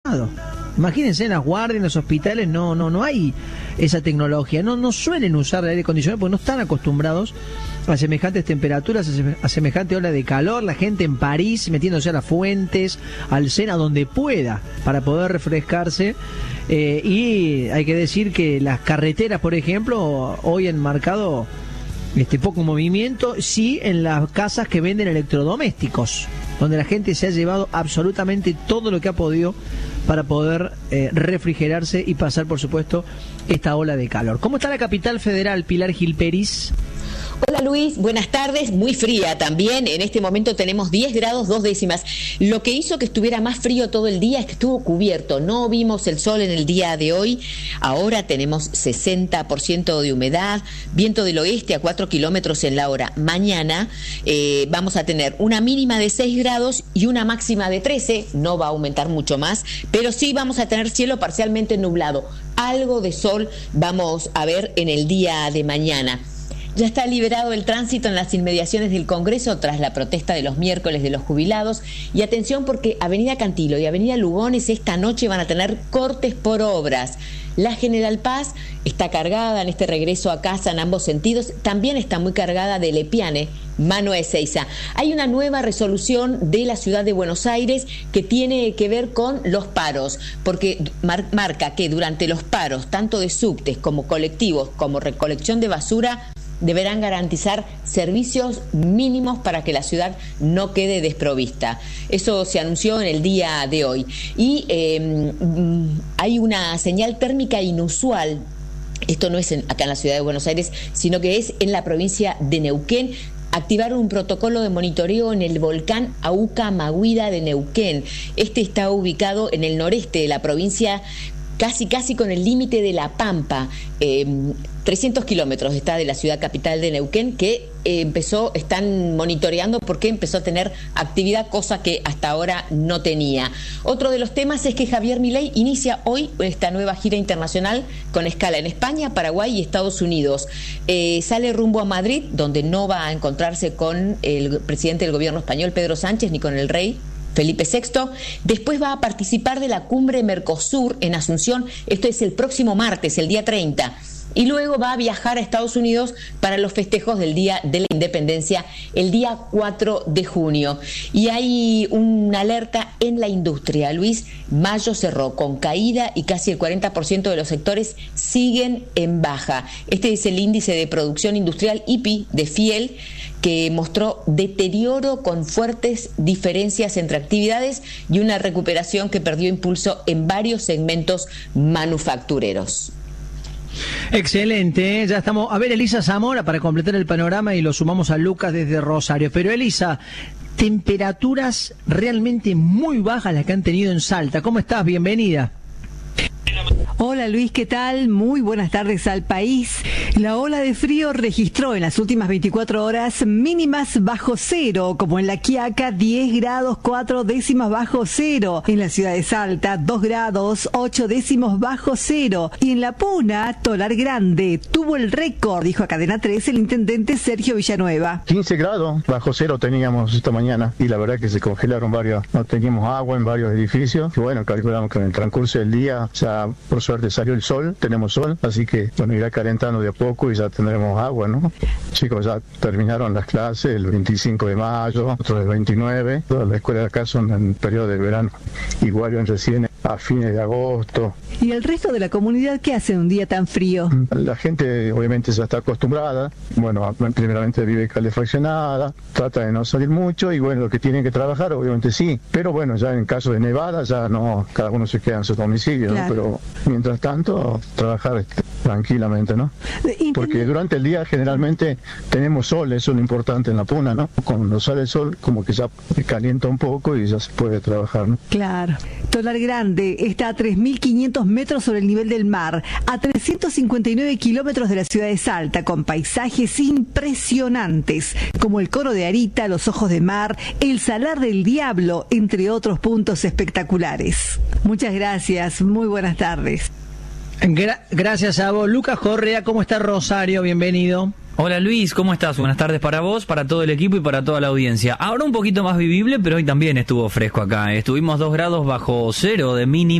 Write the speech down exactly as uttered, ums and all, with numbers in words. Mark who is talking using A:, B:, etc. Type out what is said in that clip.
A: acondicionado. Imagínense, en las guardias, en los hospitales, no no no hay esa tecnología. No no suelen usar el aire acondicionado porque no están acostumbrados a semejantes temperaturas, a, seme, a semejante ola de calor. La gente en París metiéndose a las fuentes, al Sena, donde pueda, para poder refrescarse. Eh, y hay que decir que las carreteras, por ejemplo, hoy han marcado este poco movimiento, sí, en las casas que venden electrodomésticos, donde la gente se ha llevado absolutamente todo lo que ha podido para poder eh, refrigerarse y pasar, por supuesto, esta ola de calor. ¿Cómo está la capital federal, Pilar Gilperis?
B: Hola Luis, buenas tardes, muy fría también, en este momento tenemos diez grados dos décimas, lo que hizo que estuviera más frío todo el día es que estuvo cubierto, no vimos el sol en el día de hoy, ahora tenemos sesenta por ciento de humedad, viento del oeste a cuatro kilómetros en la hora, mañana eh, vamos a tener una mínima de seis grados y una máxima de trece, no va a aumentar mucho más, pero sí vamos a tener cielo parcialmente nublado, algo de sol vamos a ver en el día de mañana. Ya está liberado el tránsito en las inmediaciones del Congreso tras la protesta de los miércoles de los jubilados. Y atención porque Avenida Cantilo y Avenida Lugones esta noche van a tener cortes por obras. La General Paz está cargada en este regreso a casa en ambos sentidos. También está muy cargada de Lepiane, mano a Ezeiza. Hay una nueva resolución de la ciudad de Buenos Aires que tiene que ver con los paros, porque mar- marca que durante los paros, tanto de subtes como colectivos, como recolección de basura, deberán garantizar servicios mínimos para que la ciudad no quede desprovista. Eso se anunció en el día de hoy. Y eh, hay una señal térmica inusual. Esto no es en, acá en la ciudad de Buenos Aires, sino que es en la provincia de Neuquén. Activaron un protocolo de monitoreo en el volcán Auca Maguida de Neuquén. Este está ubicado en el noreste de la provincia, casi casi con el límite de La Pampa. Eh, trescientos kilómetros está de la ciudad capital de Neuquén, que eh, empezó, están monitoreando porque empezó a tener actividad, cosa que hasta ahora no tenía. Otro de los temas es que Javier Milei inicia hoy esta nueva gira internacional con escala en España, Paraguay y Estados Unidos. Eh, sale rumbo a Madrid, donde no va a encontrarse con el presidente del gobierno español, Pedro Sánchez, ni con el rey Felipe sexto. Después va a participar de la cumbre Mercosur en Asunción, esto es el próximo martes, el día treinta. Y luego va a viajar a Estados Unidos para los festejos del Día de la Independencia, el día cuatro de junio. Y hay una alerta en la industria. Luis, mayo cerró con caída y casi el cuarenta por ciento de los sectores siguen en baja. Este es el índice de producción industrial I P I de Fiel, que mostró deterioro con fuertes diferencias entre actividades y una recuperación que perdió impulso en varios segmentos manufactureros.
A: Excelente, ya estamos. A ver, Elisa Zamora, para completar el panorama, y lo sumamos a Lucas desde Rosario. Pero Elisa, temperaturas realmente muy bajas las que han tenido en Salta. ¿Cómo estás? Bienvenida.
C: Hola Luis, ¿qué tal? Muy buenas tardes al país. La ola de frío registró en las últimas veinticuatro horas mínimas bajo cero, como en La Quiaca, diez grados cuatro décimas bajo cero. En la ciudad de Salta, dos grados ocho décimos bajo cero. Y en La Puna, Tolar Grande tuvo el récord, dijo a Cadena tres el intendente Sergio Villanueva.
D: quince grados bajo cero teníamos esta mañana y la verdad que se congelaron varios, no teníamos agua en varios edificios. Y bueno, calculamos que en el transcurso del día ya por suerte salió el sol, tenemos sol, así que bueno, irá calentando de a poco y ya tendremos agua, ¿no? Chicos, ya terminaron las clases el veinticinco de mayo, otros el veintinueve, todas las escuelas de acá son en periodo de verano, igual recién a fines de agosto.
C: ¿Y el resto de la comunidad qué hace un día tan frío?
D: La gente obviamente ya está acostumbrada, bueno, primeramente vive calefaccionada, trata de no salir mucho y bueno, lo que tienen que trabajar obviamente sí, pero bueno, ya en caso de nevada ya no, cada uno se queda en su domicilio, claro, ¿no? Pero mientras tanto, trabajar este, tranquilamente, ¿no? Porque durante el día generalmente tenemos sol, eso es lo importante en La Puna, ¿no? Cuando sale el sol como que ya calienta un poco y ya se puede trabajar, ¿no?
C: Claro. Tolar Grande está a tres mil quinientos metros sobre el nivel del mar, a trescientos cincuenta y nueve kilómetros de la ciudad de Salta, con paisajes impresionantes, como el Coro de Arita, los Ojos de Mar, el Salar del Diablo, entre otros puntos espectaculares. Muchas gracias, muy buenas tardes.
A: Gra- gracias a vos. Lucas Correa, ¿cómo está Rosario? Bienvenido.
E: Hola Luis, ¿cómo estás? Buenas tardes para vos, para todo el equipo y para toda la audiencia. Ahora un poquito más vivible, pero hoy también estuvo fresco acá. Estuvimos dos grados bajo cero de mínimo.